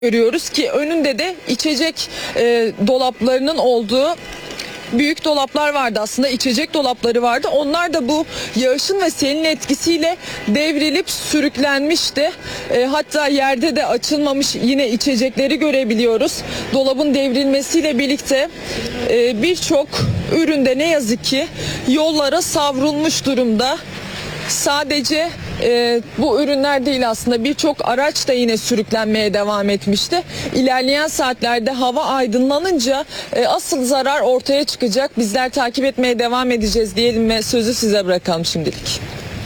görüyoruz ki önünde de içecek dolaplarının olduğu büyük dolaplar vardı, aslında içecek dolapları vardı. Onlar da bu yağışın ve selin etkisiyle devrilip sürüklenmişti. Hatta yerde de açılmamış yine içecekleri görebiliyoruz. Dolabın devrilmesiyle birlikte birçok üründe ne yazık ki yollara savrulmuş durumda. Sadece bu ürünler değil, aslında birçok araç da yine sürüklenmeye devam etmişti. İlerleyen saatlerde hava aydınlanınca asıl zarar ortaya çıkacak. Bizler takip etmeye devam edeceğiz diyelim ve sözü size bırakalım şimdilik.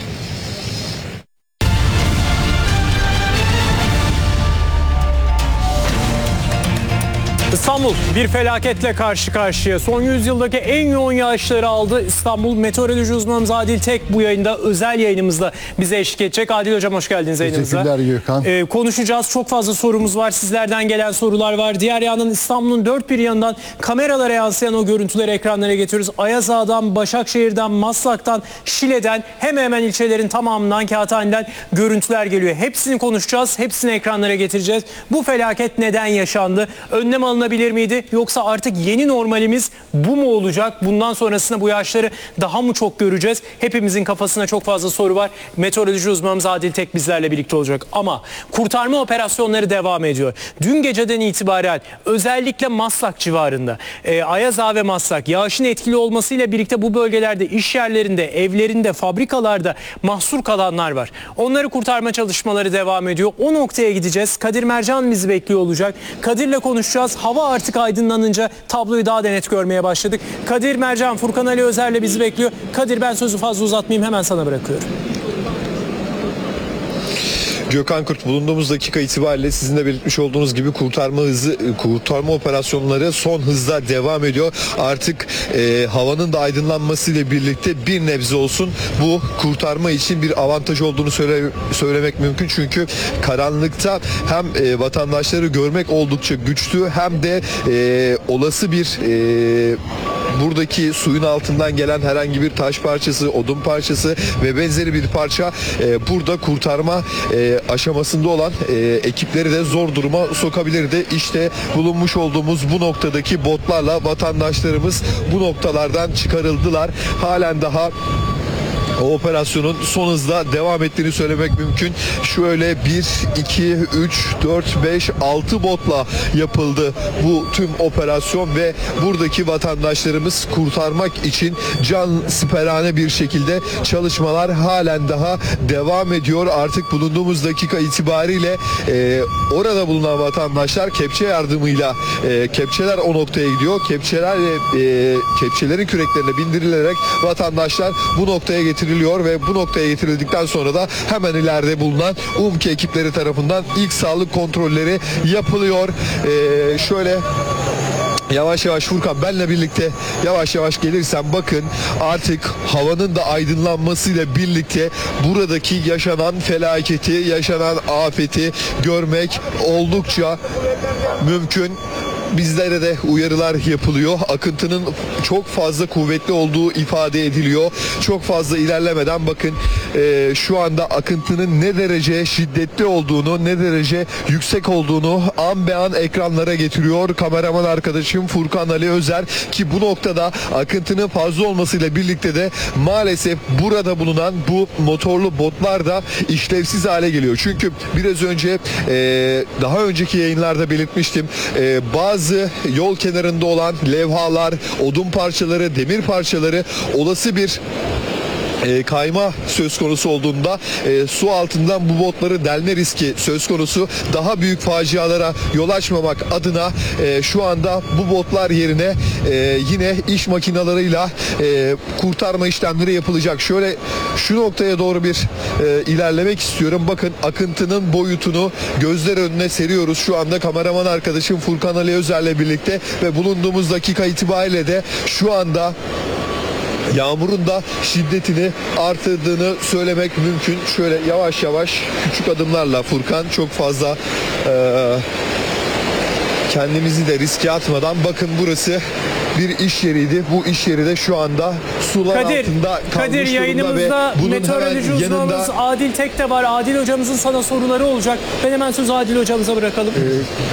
İstanbul bir felaketle karşı karşıya. Son yüzyıldaki en yoğun yağışları aldı. İstanbul meteoroloji uzmanımız Adil Tek bu yayında, özel yayınımızda bize eşlik edecek. Adil Hocam hoş geldiniz yayınımıza. Teşekkürler Gökhan. Konuşacağız. Çok fazla sorumuz var. Sizlerden gelen sorular var. Diğer yandan İstanbul'un dört bir yanından kameralara yansıyan o görüntüleri ekranlara getiriyoruz. Ayaz Ağa'dan, Başakşehir'den, Maslak'tan, Şile'den, hemen ilçelerin tamamından, Kağıthane'den görüntüler geliyor. Hepsini konuşacağız. Hepsini ekranlara getireceğiz. Bu felaket neden yaşandı? Önlem alınabilir miydi? Yoksa artık yeni normalimiz bu mu olacak? Bundan sonrasında bu yağışları daha mı çok göreceğiz? Hepimizin kafasına çok fazla soru var. Meteoroloji uzmanımız Adil Tek bizlerle birlikte olacak. Ama kurtarma operasyonları devam ediyor. Dün geceden itibaren özellikle Maslak civarında, Ayaz Ağa ve Maslak, yağışın etkili olmasıyla birlikte bu bölgelerde iş yerlerinde, evlerinde, fabrikalarda mahsur kalanlar var. Onları kurtarma çalışmaları devam ediyor. O noktaya gideceğiz. Kadir Mercan bizi bekliyor olacak. Kadir'le konuşacağız. Hava artık aydınlanınca tabloyu daha da net görmeye başladık. Kadir, Mercan, Furkan Ali Özer'le bizi bekliyor. Kadir, ben sözü fazla uzatmayayım, hemen sana bırakıyorum. Gökhan Kurt, bulunduğumuz dakika itibariyle sizin de belirtmiş olduğunuz gibi kurtarma operasyonları son hızla devam ediyor. Artık havanın da aydınlanmasıyla birlikte bir nebze olsun bu kurtarma için bir avantaj olduğunu söylemek mümkün. Çünkü karanlıkta hem vatandaşları görmek oldukça güçlü, hem de olası bir buradaki suyun altından gelen herhangi bir taş parçası, odun parçası ve benzeri bir parça burada kurtarma aşamasında olan ekipleri de zor duruma sokabilirdi. İşte bulunmuş olduğumuz bu noktadaki botlarla vatandaşlarımız bu noktalardan çıkarıldılar. Halen daha o operasyonun son hızla devam ettiğini söylemek mümkün. Şöyle 1, 2, 3, 4, 5, 6 botla yapıldı bu tüm operasyon ve buradaki vatandaşlarımız kurtarmak için cansiperane bir şekilde çalışmalar halen daha devam ediyor. Artık bulunduğumuz dakika itibariyle orada bulunan vatandaşlar kepçe yardımıyla, kepçeler o noktaya gidiyor. Kepçelerin küreklerine bindirilerek vatandaşlar bu noktaya getiriliyor ve bu noktaya getirildikten sonra da hemen ileride bulunan UMKE ekipleri tarafından ilk sağlık kontrolleri yapılıyor. Şöyle yavaş yavaş Furkan, benle birlikte yavaş yavaş gelirsen, bakın artık havanın da aydınlanmasıyla birlikte buradaki yaşanan felaketi, yaşanan afeti görmek oldukça mümkün. Bizlere de uyarılar yapılıyor. Akıntının çok fazla kuvvetli olduğu ifade ediliyor. Çok fazla ilerlemeden bakın şu anda akıntının ne derece şiddetli olduğunu, ne derece yüksek olduğunu an be an ekranlara getiriyor kameraman arkadaşım Furkan Ali Özer, ki bu noktada akıntının fazla olmasıyla birlikte de maalesef burada bulunan bu motorlu botlar da işlevsiz hale geliyor. Çünkü biraz önce daha önceki yayınlarda belirtmiştim. Bazı yol kenarında olan levhalar, odun parçaları, demir parçaları olası bir kayma söz konusu olduğunda su altından bu botları delme riski söz konusu. Daha büyük facialara yol açmamak adına şu anda bu botlar yerine yine iş makinalarıyla kurtarma işlemleri yapılacak. Şöyle şu noktaya doğru bir ilerlemek istiyorum. Bakın akıntının boyutunu gözler önüne seriyoruz. Şu anda kameraman arkadaşım Furkan Ali Özer'le birlikte ve bulunduğumuz dakika itibariyle de şu anda yağmurun da şiddetini artırdığını söylemek mümkün. Şöyle yavaş yavaş küçük adımlarla Furkan, çok fazla kendimizi de riske atmadan, bakın burası bir iş yeriydi. Bu iş yeri de şu anda sular altında kalmış Kadir durumda ve yayınımızda bunun meteoroloji hemen uzmanımız yanında Adil Tek de var. Adil hocamızın sana soruları olacak. Ben hemen sözü Adil hocamıza bırakalım.